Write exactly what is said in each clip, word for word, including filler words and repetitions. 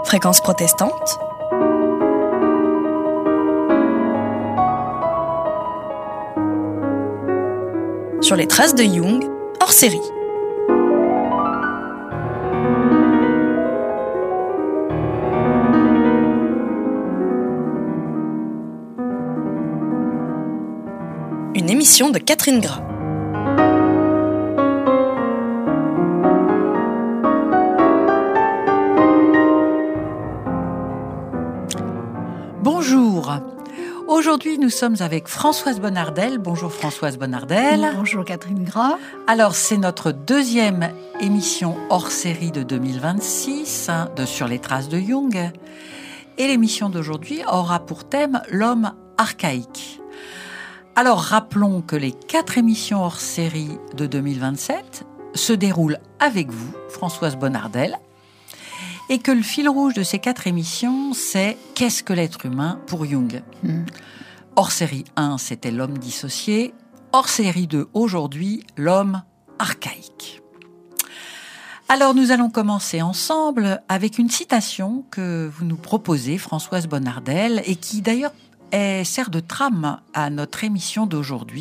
Fréquence protestante. Sur les traces de Jung, hors série. Une émission de Catherine Gras. Bonjour. Aujourd'hui, nous sommes avec Françoise Bonnardel. Bonjour Françoise Bonnardel. Bonjour Catherine Gras. Alors, c'est notre deuxième émission hors série de deux mille vingt-six hein, de Sur les traces de Jung. Et l'émission d'aujourd'hui aura pour thème l'homme archaïque. Alors, rappelons que les quatre émissions hors série de deux mille vingt-sept se déroulent avec vous, Françoise Bonnardel, et que le fil rouge de ces quatre émissions, c'est « Qu'est-ce que l'être humain pour Jung ?» mmh. Hors série un, c'était l'homme dissocié. Hors série deux, aujourd'hui, l'homme archaïque. Alors, nous allons commencer ensemble avec une citation que vous nous proposez, Françoise Bonnardel, et qui d'ailleurs est, sert de trame à notre émission d'aujourd'hui.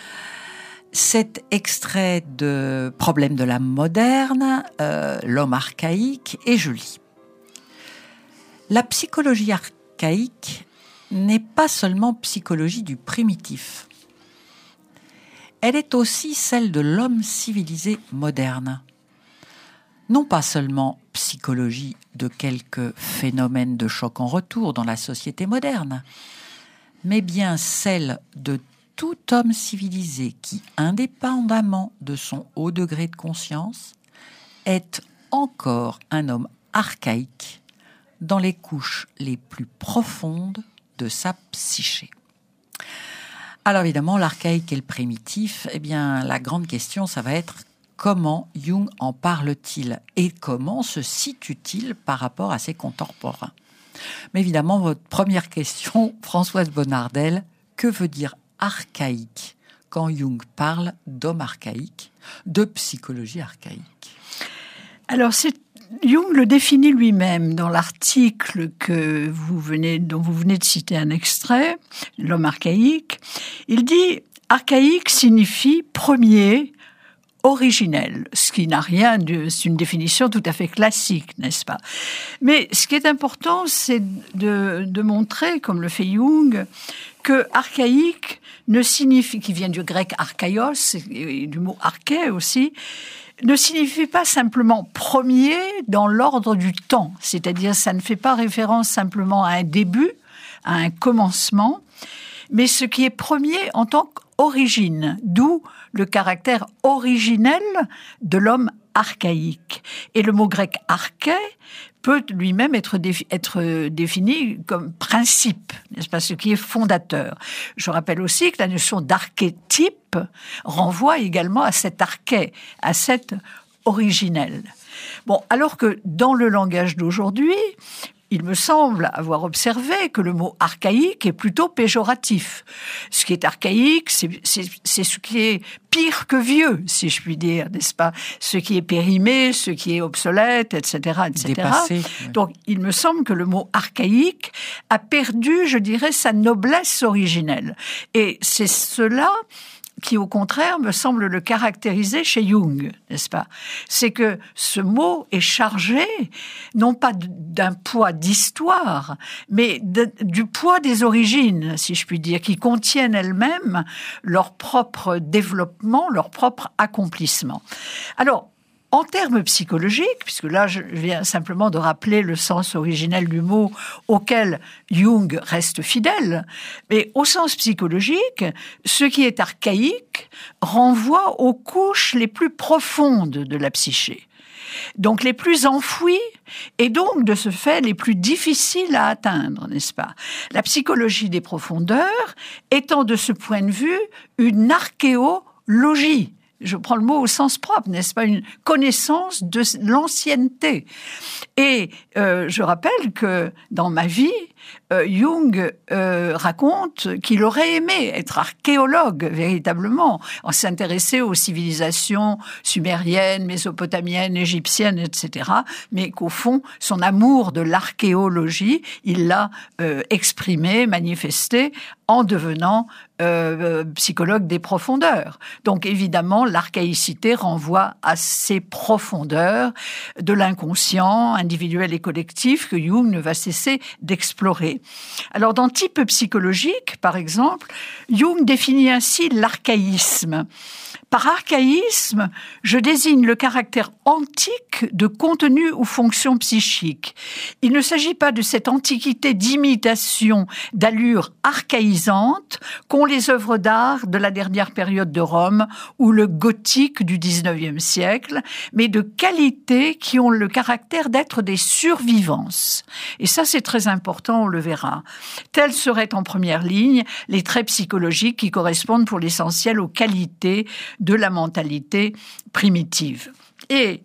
Cet extrait de Problème de l'âme moderne, euh, l'homme archaïque, et je lis. La psychologie archaïque n'est pas seulement psychologie du primitif. Elle est aussi celle de l'homme civilisé moderne. Non pas seulement psychologie de quelques phénomènes de choc en retour dans la société moderne, mais bien celle de tout homme civilisé qui, indépendamment de son haut degré de conscience, est encore un homme archaïque dans les couches les plus profondes de sa psyché. Alors évidemment, l'archaïque et le primitif, eh bien, la grande question, ça va être comment Jung en parle-t-il et comment se situe-t-il par rapport à ses contemporains ? Mais évidemment, votre première question, Françoise Bonnardel, que veut dire archaïque quand Jung parle d'homme archaïque, de psychologie archaïque? Alors, c'est, Jung le définit lui-même dans l'article que vous venez, dont vous venez de citer un extrait, l'homme archaïque. Il dit « archaïque signifie premier, originel », ce qui n'a rien de... C'est une définition tout à fait classique, n'est-ce pas? Mais ce qui est important, c'est de, de montrer, comme le fait Jung, que archaïque ne signifie, qui vient du grec archaïos, et du mot arché aussi, ne signifie pas simplement premier dans l'ordre du temps. C'est-à-dire, ça ne fait pas référence simplement à un début, à un commencement, mais ce qui est premier en tant qu'origine, d'où le caractère originel de l'homme archaïque. Et le mot grec arché peut lui-même être, défi- être défini comme principe, n'est-ce pas, ce qui est fondateur. Je rappelle aussi que la notion d'archétype renvoie également à cet arché, à cet originel. Bon, alors que dans le langage d'aujourd'hui, il me semble avoir observé que le mot archaïque est plutôt péjoratif. Ce qui est archaïque, c'est, c'est, c'est ce qui est pire que vieux, si je puis dire, n'est-ce pas? Ce qui est périmé, ce qui est obsolète, et cetera, et cetera. Dépassé. Donc, il me semble que le mot archaïque a perdu, je dirais, sa noblesse originelle. Et c'est cela qui, au contraire, me semble le caractériser chez Jung, n'est-ce pas? C'est que ce mot est chargé, non pas d'un poids d'histoire, mais de, du poids des origines, si je puis dire, qui contiennent elles-mêmes leur propre développement, leur propre accomplissement. Alors, en termes psychologiques, puisque là, je viens simplement de rappeler le sens originel du mot auquel Jung reste fidèle, mais au sens psychologique, ce qui est archaïque renvoie aux couches les plus profondes de la psyché, donc les plus enfouies et donc, de ce fait, les plus difficiles à atteindre, n'est-ce pas? La psychologie des profondeurs étant de ce point de vue une archéologie. Je prends le mot au sens propre, n'est-ce pas? Une connaissance de l'ancienneté. Et euh, je rappelle que dans ma vie, euh, Jung euh, raconte qu'il aurait aimé être archéologue, véritablement, en s'intéresser aux civilisations sumériennes, mésopotamiennes, égyptiennes, et cetera, mais qu'au fond, son amour de l'archéologie, il l'a euh, exprimé, manifesté, en devenant euh, psychologue des profondeurs. Donc évidemment, l'archaïcité renvoie à ces profondeurs de l'inconscient individuel et collectif que Jung ne va cesser d'explorer. Alors dans Type psychologique, par exemple, Jung définit ainsi l'archaïsme. Par archaïsme, je désigne le caractère antique de contenu ou fonction psychique. Il ne s'agit pas de cette antiquité d'imitation, d'allure archaïsante qu'ont les œuvres d'art de la dernière période de Rome ou le gothique du dix-neuvième siècle, mais de qualités qui ont le caractère d'être des survivances. Et ça, c'est très important, on le verra. Tels seraient en première ligne les traits psychologiques qui correspondent pour l'essentiel aux qualités de la mentalité primitive. Et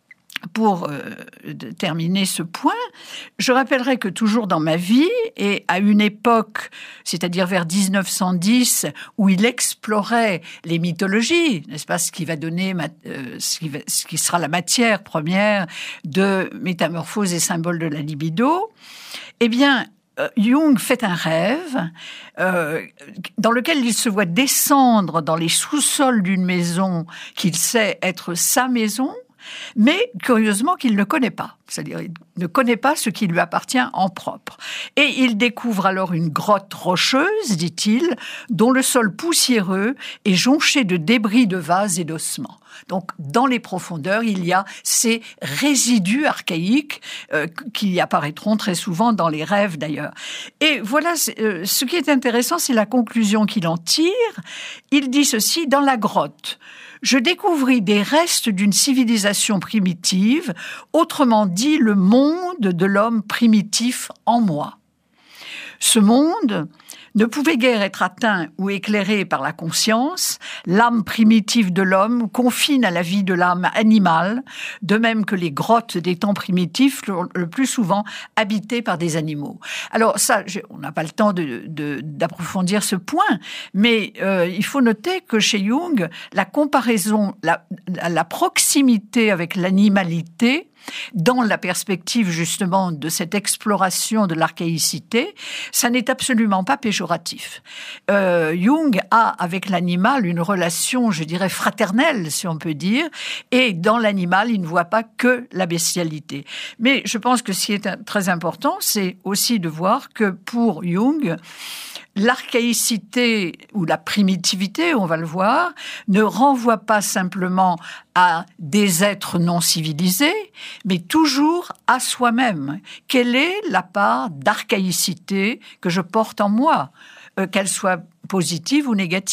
pour euh, terminer ce point, je rappellerai que toujours dans ma vie, et à une époque, c'est-à-dire vers dix-neuf cent dix, où il explorait les mythologies, n'est-ce pas, ce qui va donner, euh, ce, qui va, ce qui sera la matière première de Métamorphose et symboles de la libido, eh bien, Jung fait un rêve euh, dans lequel il se voit descendre dans les sous-sols d'une maison qu'il sait être sa maison, mais curieusement qu'il ne connaît pas. C'est-à-dire il ne connaît pas ce qui lui appartient en propre. Et il découvre alors une grotte rocheuse, dit-il, dont le sol poussiéreux est jonché de débris de vases et d'ossements. Donc, dans les profondeurs, il y a ces résidus archaïques euh, qui apparaîtront très souvent dans les rêves, d'ailleurs. Et voilà, euh, ce qui est intéressant, c'est la conclusion qu'il en tire. Il dit ceci, dans la grotte, je découvris des restes d'une civilisation primitive, autrement dit, le monde de l'homme primitif en moi. Ce monde ne pouvait guère être atteint ou éclairé par la conscience. L'âme primitive de l'homme confine à la vie de l'âme animale, de même que les grottes des temps primitifs, le plus souvent habitées par des animaux. Alors ça, on n'a pas le temps de, de, d'approfondir ce point, mais euh, il faut noter que chez Jung, la comparaison, la, la proximité avec l'animalité, dans la perspective justement de cette exploration de l'archaïcité, ça n'est absolument pas péjoratif. Euh, Jung a avec l'animal une relation, je dirais, fraternelle, si on peut dire, et dans l'animal, il ne voit pas que la bestialité. Mais je pense que ce qui est très important, c'est aussi de voir que pour Jung, l'archaïcité ou la primitivité, on va le voir, ne renvoie pas simplement à des êtres non civilisés, mais toujours à soi-même. Quelle est la part d'archaïcité que je porte en moi, euh, qu'elle soit positive ou négative ?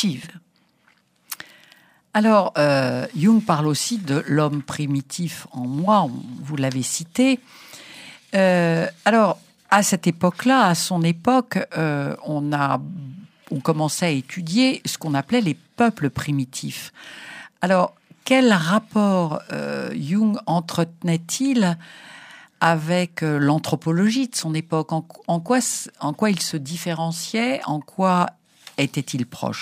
Alors, euh, Jung parle aussi de l'homme primitif en moi, vous l'avez cité. Euh, alors, à cette époque-là, à son époque, euh, on a, on commençait à étudier ce qu'on appelait les peuples primitifs. Alors, quel rapport euh, Jung entretenait-il avec euh, l'anthropologie de son époque ? En, en, quoi, en quoi il se différenciait ? En quoi était-il proche ?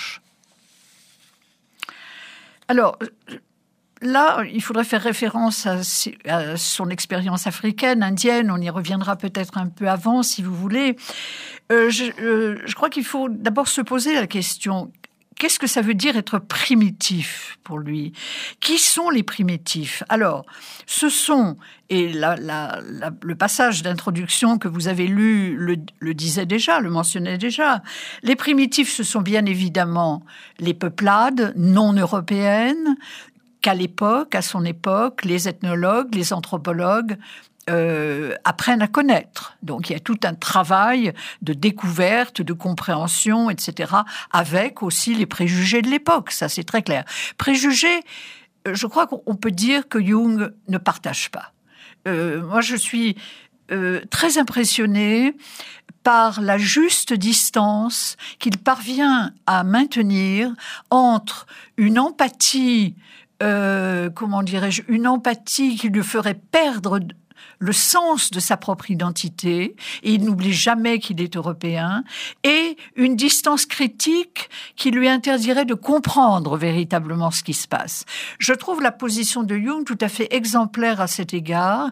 Alors, là, il faudrait faire référence à, à son expérience africaine, indienne. On y reviendra peut-être un peu avant, si vous voulez. Euh, je, euh, je crois qu'il faut d'abord se poser la question, qu'est-ce que ça veut dire être primitif pour lui ? Qui sont les primitifs ? Alors, ce sont, et la, la, la, le passage d'introduction que vous avez lu le, le disait déjà, le mentionnait déjà, les primitifs, ce sont bien évidemment les peuplades non européennes, qu'à l'époque, à son époque, les ethnologues, les anthropologues euh, apprennent à connaître. Donc, il y a tout un travail de découverte, de compréhension, et cetera, avec aussi les préjugés de l'époque. Ça, c'est très clair. Préjugés, je crois qu'on peut dire que Jung ne partage pas. Euh, moi, je suis euh, très impressionnée par la juste distance qu'il parvient à maintenir entre une empathie Euh, comment dirais-je, une empathie qui lui ferait perdre le sens de sa propre identité, et il n'oublie jamais qu'il est européen, et une distance critique qui lui interdirait de comprendre véritablement ce qui se passe. Je trouve la position de Jung tout à fait exemplaire à cet égard,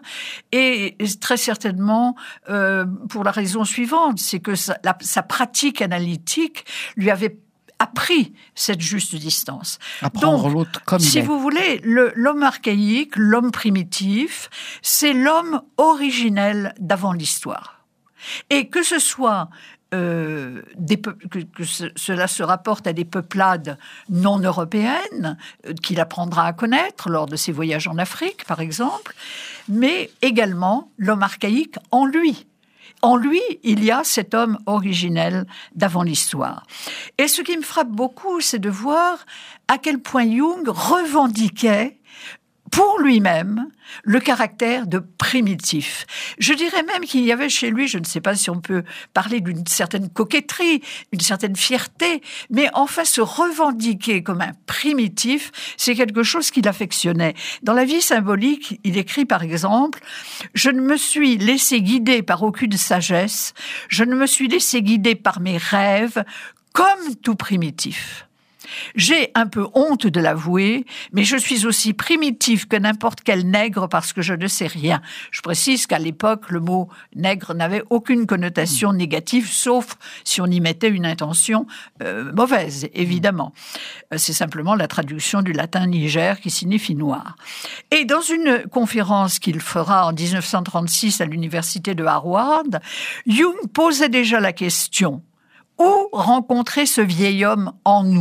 et très certainement euh, pour la raison suivante, c'est que sa, la, sa pratique analytique lui avait a pris cette juste distance. À prendre Donc, l'autre comme si il est. vous voulez, le, l'homme archaïque, l'homme primitif, c'est l'homme originel d'avant l'histoire. Et que ce soit euh, des peu- que, que ce, cela se rapporte à des peuplades non européennes euh, qu'il apprendra à connaître lors de ses voyages en Afrique, par exemple, mais également l'homme archaïque en lui. En lui, il y a cet homme originel d'avant l'histoire. Et ce qui me frappe beaucoup, c'est de voir à quel point Jung revendiquait pour lui-même le caractère de primitif. Je dirais même qu'il y avait chez lui, je ne sais pas si on peut parler d'une certaine coquetterie, une certaine fierté, mais enfin se revendiquer comme un primitif, c'est quelque chose qu'il affectionnait. Dans la vie symbolique, il écrit par exemple « Je ne me suis laissé guider par aucune sagesse, je ne me suis laissé guider par mes rêves, comme tout primitif. » J'ai un peu honte de l'avouer, mais je suis aussi primitif que n'importe quel nègre parce que je ne sais rien. Je précise qu'à l'époque, le mot nègre n'avait aucune connotation négative, sauf si on y mettait une intention euh, mauvaise, évidemment. C'est simplement la traduction du latin Niger qui signifie noir. Et dans une conférence qu'il fera en dix-neuf cent trente-six à l'université de Harvard, Jung posait déjà la question « Où rencontrer ce vieil homme en nous ?»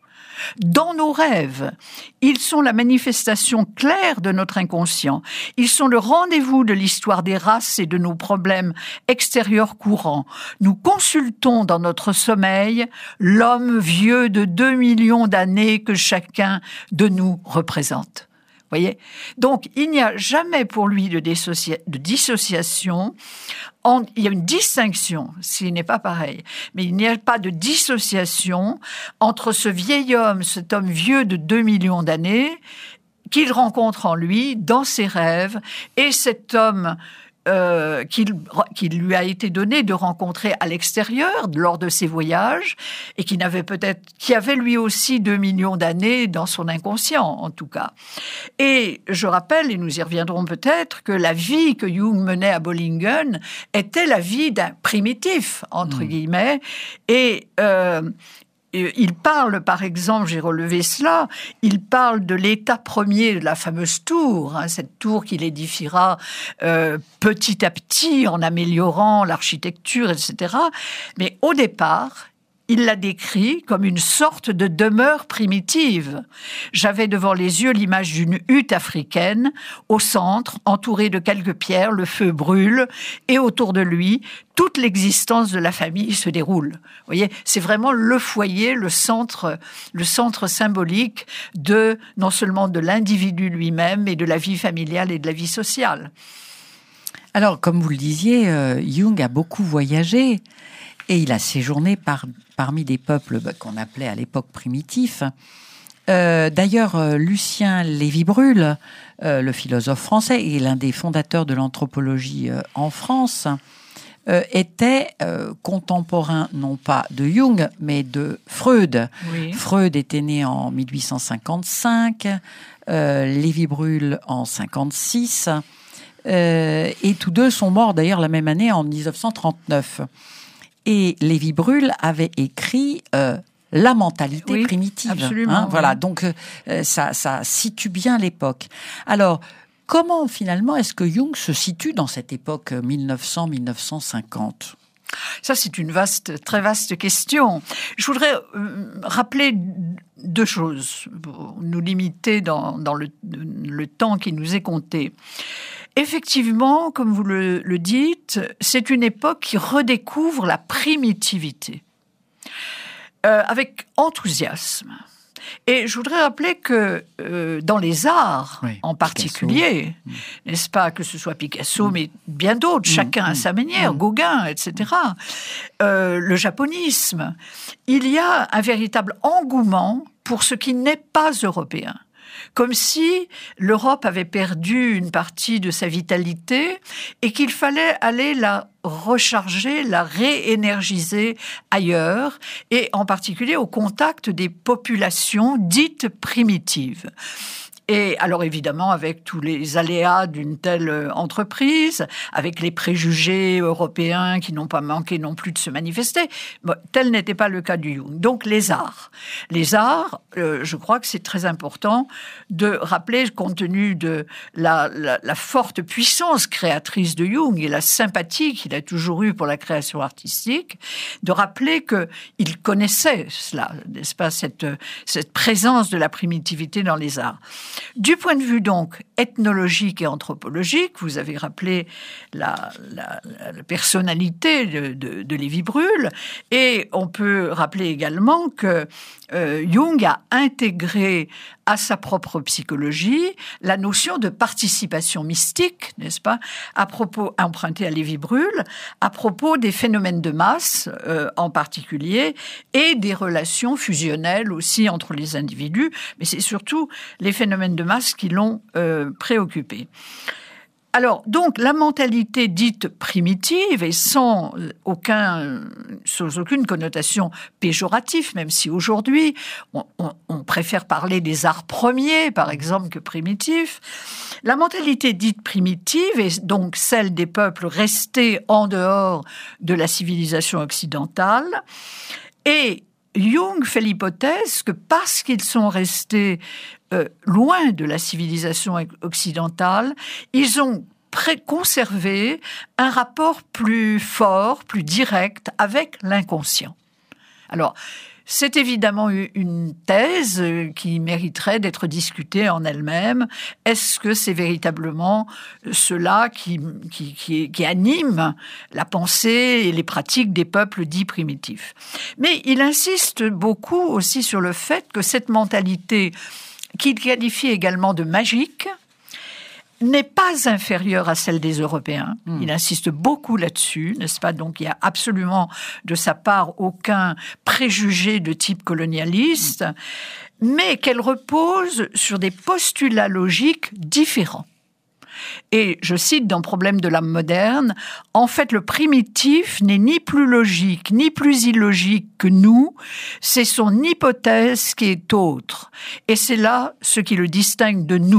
Dans nos rêves, ils sont la manifestation claire de notre inconscient. Ils sont le rendez-vous de l'histoire des races et de nos problèmes extérieurs courants. Nous consultons dans notre sommeil l'homme vieux de deux millions d'années que chacun de nous représente. Voyez ? Donc, il n'y a jamais pour lui de, dissocia- de dissociation. En, il y a une distinction, ce n'est pas pareil, mais il n'y a pas de dissociation entre ce vieil homme, cet homme vieux de deux millions d'années, qu'il rencontre en lui, dans ses rêves, et cet homme euh, qu'il, qu'il lui a été donné de rencontrer à l'extérieur lors de ses voyages, et qui n'avait peut-être, qui avait lui aussi deux millions d'années dans son inconscient, en tout cas. Et je rappelle, et nous y reviendrons peut-être, que la vie que Jung menait à Bollingen était la vie d'un primitif, entre mmh. guillemets, et euh, il parle, par exemple, j'ai relevé cela, il parle de l'état premier de la fameuse tour, hein, cette tour qu'il édifiera euh, petit à petit en améliorant l'architecture, et cetera. Mais au départ, il l'a décrit comme une sorte de demeure primitive. J'avais devant les yeux l'image d'une hutte africaine, au centre, entourée de quelques pierres, le feu brûle, et autour de lui, toute l'existence de la famille se déroule. Vous voyez, c'est vraiment le foyer, le centre, le centre symbolique de, non seulement de l'individu lui-même, mais de la vie familiale et de la vie sociale. Alors, comme vous le disiez, euh, Jung a beaucoup voyagé. Et il a séjourné par, parmi des peuples bah, qu'on appelait à l'époque primitifs. Euh, d'ailleurs, euh, Lucien Lévy-Bruhl, euh, le philosophe français et l'un des fondateurs de l'anthropologie euh, en France, euh, était euh, contemporain non pas de Jung, mais de Freud. Oui. Freud était né en mille huit cent cinquante-cinq, euh, Lévy-Bruhl en cinquante-six, euh, et tous deux sont morts d'ailleurs la même année en dix-neuf cent trente-neuf. Et Lévy-Bruhl avait écrit euh, La mentalité oui, primitive. Absolument. Hein, oui. voilà, donc euh, ça, ça situe bien l'époque. Alors, comment finalement est-ce que Jung se situe dans cette époque mille neuf cents à mille neuf cent cinquante ? Ça, c'est une vaste, très vaste question. Je voudrais euh, rappeler deux choses, pour nous limiter dans, dans le, le temps qui nous est compté. Effectivement, comme vous le, le dites, c'est une époque qui redécouvre la primitivité euh, avec enthousiasme. Et je voudrais rappeler que euh, dans les arts, oui, en particulier, Picasso. N'est-ce pas, que ce soit Picasso, mmh. mais bien d'autres, mmh. chacun mmh. à sa manière, mmh. Gauguin, et cetera, euh, le japonisme, il y a un véritable engouement pour ce qui n'est pas européen. comme si l'Europe avait perdu une partie de sa vitalité et qu'il fallait aller la recharger, la réénergiser ailleurs, et en particulier au contact des populations dites primitives. Et alors évidemment, avec tous les aléas d'une telle entreprise, avec les préjugés européens qui n'ont pas manqué non plus de se manifester, bon, tel n'était pas le cas du Jung. Donc les arts. Les arts, euh, je crois que c'est très important de rappeler, compte tenu de la, la, la forte puissance créatrice de Jung et la sympathie qu'il a toujours eue pour la création artistique, de rappeler qu'il connaissait cela, n'est-ce pas, cette, cette présence de la primitivité dans les arts. Du point de vue donc ethnologique et anthropologique, vous avez rappelé la, la, la personnalité de, de, de Lévi-Brühl, et on peut rappeler également que euh, Jung a intégré à sa propre psychologie la notion de participation mystique, n'est-ce pas, à propos, empruntée à Lévi-Brühl, à propos des phénomènes de masse euh, en particulier, et des relations fusionnelles aussi entre les individus, mais c'est surtout les phénomènes de masse qui l'ont euh, préoccupé. Alors, donc, la mentalité dite primitive, et sans, aucun, sans aucune connotation péjorative, même si aujourd'hui, on, on, on préfère parler des arts premiers, par exemple, que primitifs, la mentalité dite primitive est donc celle des peuples restés en dehors de la civilisation occidentale, et Jung fait l'hypothèse que parce qu'ils sont restés euh, loin de la civilisation occidentale, ils ont pré- conservé un rapport plus fort, plus direct avec l'inconscient. Alors, c'est évidemment une thèse qui mériterait d'être discutée en elle-même. Est-ce que c'est véritablement cela qui, qui, qui, qui anime la pensée et les pratiques des peuples dits primitifs? Mais il insiste beaucoup aussi sur le fait que cette mentalité, qu'il qualifie également de magique, n'est pas inférieure à celle des Européens. Mmh. Il insiste beaucoup là-dessus, n'est-ce pas? Donc, il n'y a absolument de sa part aucun préjugé de type colonialiste, mmh. mais qu'elle repose sur des postulats logiques différents. Et je cite dans Problème de l'âme moderne, « En fait, le primitif n'est ni plus logique, ni plus illogique que nous, c'est son hypothèse qui est autre. Et c'est là ce qui le distingue de nous. »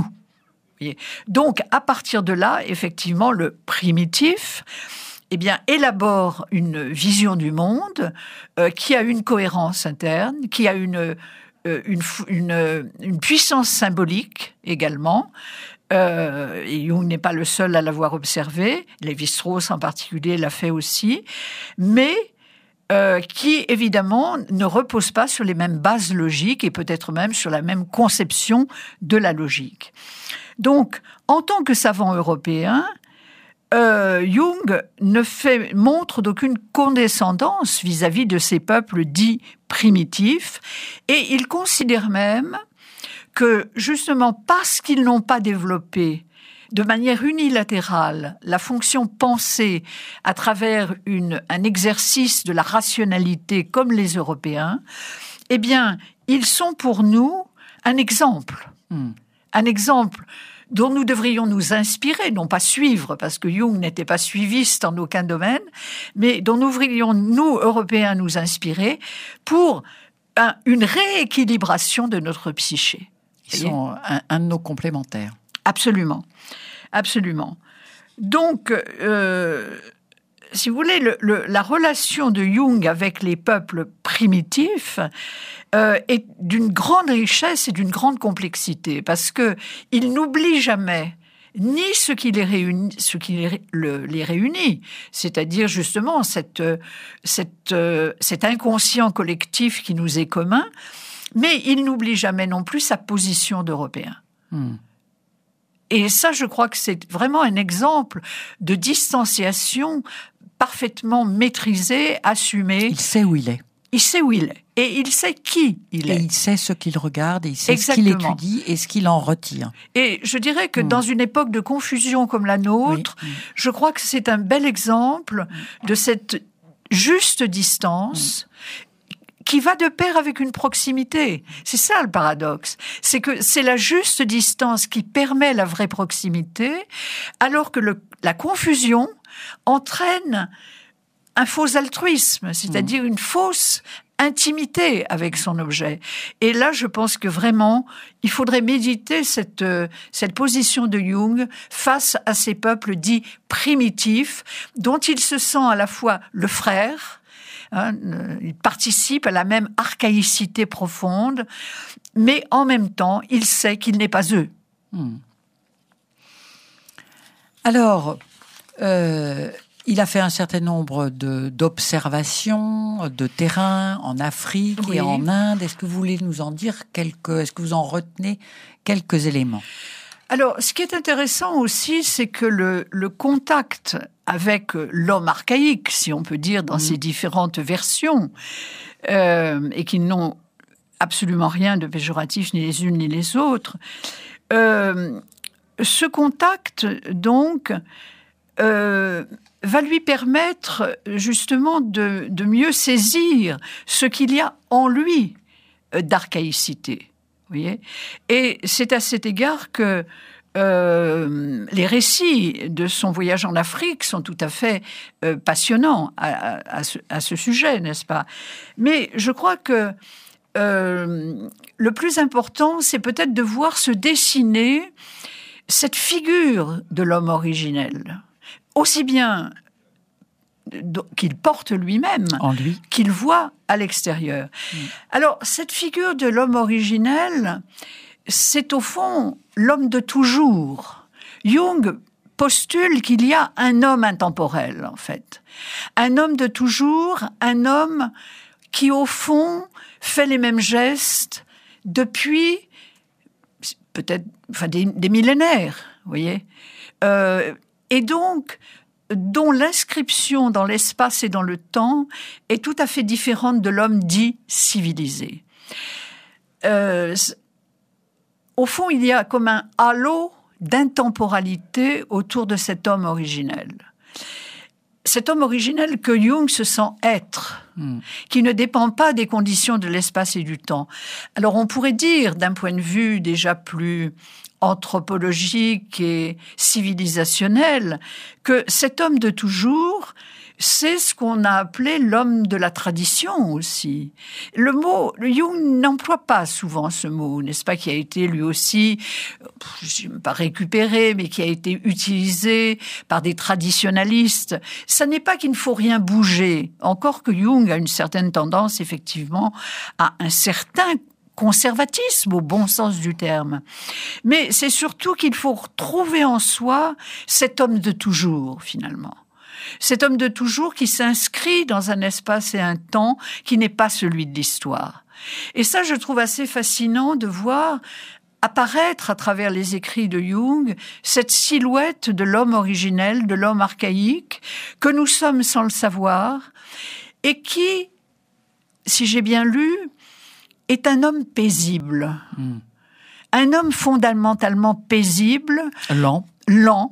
Donc, à partir de là, effectivement, le primitif, eh bien, élabore une vision du monde euh, qui a une cohérence interne, qui a une, euh, une, une, une puissance symbolique également. Euh, et Jung n'est pas le seul à l'avoir observé, Lévi-Strauss en particulier l'a fait aussi, mais Euh, qui, évidemment, ne repose pas sur les mêmes bases logiques et peut-être même sur la même conception de la logique. Donc, en tant que savant européen, euh, Jung ne fait montre d'aucune condescendance vis-à-vis de ces peuples dits primitifs, et il considère même que, justement, parce qu'ils n'ont pas développé de manière unilatérale la fonction pensée à travers une, un exercice de la rationalité comme les Européens, eh bien, ils sont pour nous un exemple. Mmh. Un exemple dont nous devrions nous inspirer, non pas suivre, parce que Jung n'était pas suiviste en aucun domaine, mais dont nous devrions, nous, Européens, nous inspirer pour un, une rééquilibration de notre psyché. Ils sont un, un de nos complémentaires. Absolument, absolument. Donc, euh, si vous voulez, le, le, la relation de Jung avec les peuples primitifs euh, est d'une grande richesse et d'une grande complexité, parce que il n'oublie jamais ni ce qui les réunit, ce qui les, le, les réunit, c'est-à-dire justement cette, cette, euh, cet inconscient collectif qui nous est commun, mais il n'oublie jamais non plus sa position d'Européen. Hmm. Et ça, je crois que c'est vraiment un exemple de distanciation parfaitement maîtrisée, assumée. Il sait où il est. Il sait où il est. Et il sait qui il est. Et il sait ce qu'il regarde, et il sait Exactement. Ce qu'il étudie et ce qu'il en retire. Et je dirais que mmh. dans une époque de confusion comme la nôtre, oui. mmh. je crois que c'est un bel exemple mmh. de cette juste distance mmh. qui va de pair avec une proximité. C'est ça le paradoxe. C'est que c'est la juste distance qui permet la vraie proximité, alors que le, la confusion entraîne un faux altruisme, c'est-à-dire une fausse intimité avec son objet. Et là, je pense que vraiment, il faudrait méditer cette, euh, cette position de Jung face à ces peuples dits primitifs, dont il se sent à la fois le frère, hein, il participe à la même archaïcité profonde, mais en même temps, il sait qu'il n'est pas eux. Hmm. Alors, euh, il a fait un certain nombre de, d'observations de terrain en Afrique oui. et en Inde. Est-ce que vous voulez nous en dire quelques... Est-ce que vous en retenez quelques éléments ? Alors, ce qui est intéressant aussi, c'est que le, le contact avec l'homme archaïque, si on peut dire, dans mmh. ses différentes versions, euh, et qui n'ont absolument rien de péjoratif, ni les unes ni les autres, euh, ce contact, donc, euh, va lui permettre justement de, de mieux saisir ce qu'il y a en lui d'archaïcité. Vous voyez ? Et c'est à cet égard que euh, les récits de son voyage en Afrique sont tout à fait euh, passionnants à, à, à, ce, à ce sujet, n'est-ce pas ? Mais je crois que euh, le plus important, c'est peut-être de voir se dessiner cette figure de l'homme originel, aussi bien qu'il porte lui-même, en lui, qu'il voit à l'extérieur. Mmh. Alors, cette figure de l'homme originel, c'est au fond l'homme de toujours. Jung postule qu'il y a un homme intemporel, en fait. Un homme de toujours, un homme qui, au fond, fait les mêmes gestes depuis peut-être enfin, des, des millénaires, vous voyez. Euh, et donc, dont l'inscription dans l'espace et dans le temps est tout à fait différente de l'homme dit civilisé. Euh, au fond, il y a comme un halo d'intemporalité autour de cet homme originel. Cet homme originel que Jung se sent être, mmh. qui ne dépend pas des conditions de l'espace et du temps. Alors on pourrait dire, d'un point de vue déjà plus anthropologique et civilisationnel, que cet homme de toujours, c'est ce qu'on a appelé l'homme de la tradition aussi. Le mot, Jung n'emploie pas souvent ce mot, n'est-ce pas, qui a été lui aussi, je ne sais pas récupéré, mais qui a été utilisé par des traditionalistes. Ça n'est pas qu'il ne faut rien bouger, encore que Jung a une certaine tendance, effectivement, à un certain conservatisme au bon sens du terme. Mais c'est surtout qu'il faut retrouver en soi cet homme de toujours, finalement. Cet homme de toujours qui s'inscrit dans un espace et un temps qui n'est pas celui de l'histoire. Et ça, je trouve assez fascinant de voir apparaître à travers les écrits de Jung cette silhouette de l'homme originel, de l'homme archaïque, que nous sommes sans le savoir, et qui, si j'ai bien lu, est un homme paisible. Mmh. Un homme fondamentalement paisible. Lent. Lent.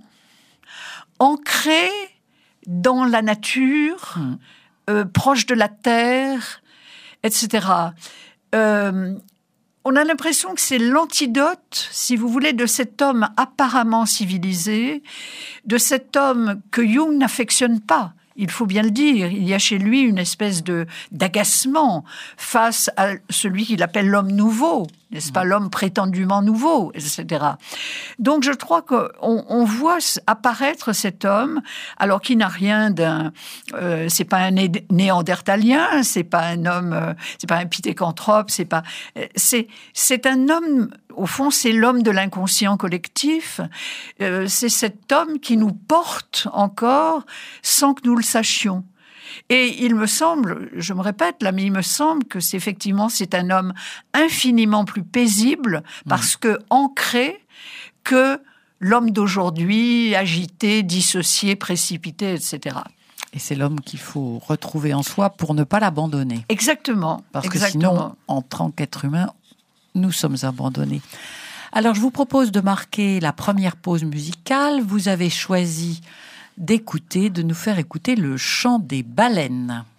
Ancré dans la nature, mmh. euh, proche de la terre, et cetera. Euh, on a l'impression que c'est l'antidote, si vous voulez, de cet homme apparemment civilisé, de cet homme que Jung n'affectionne pas. Il faut bien le dire, il y a chez lui une espèce de d'agacement face à celui qu'il appelle l'homme nouveau, n'est-ce pas, l'homme prétendument nouveau, et cetera. Donc je crois qu'on on voit apparaître cet homme, alors qu'il n'a rien d'un, euh, c'est pas un né- néandertalien, c'est pas un homme, euh, c'est pas un pithécanthrope, c'est pas, c'est c'est un homme. Au fond, c'est l'homme de l'inconscient collectif. Euh, c'est cet homme qui nous porte encore sans que nous le sachions. Et il me semble, je me répète là, mais il me semble que c'est effectivement c'est un homme infiniment plus paisible parce mmh. que ancré que l'homme d'aujourd'hui, agité, dissocié, précipité, et cetera. Et c'est l'homme qu'il faut retrouver en soi pour ne pas l'abandonner. Exactement. Parce exactement. que sinon, en tant qu'être humain, nous sommes abandonnés. Alors, je vous propose de marquer la première pause musicale. Vous avez choisi d'écouter, de nous faire écouter le chant des baleines.